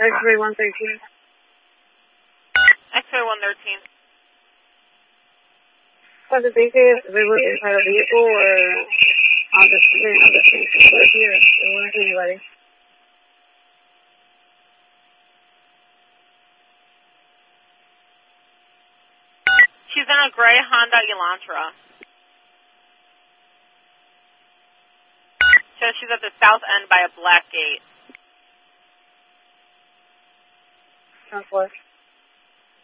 X-ray 113. X-ray 113. So did they say if they were inside a vehicle or on the street here? There wasn't anybody. She's in a gray Honda Elantra. So she's at the south end by a black gate. 10-4.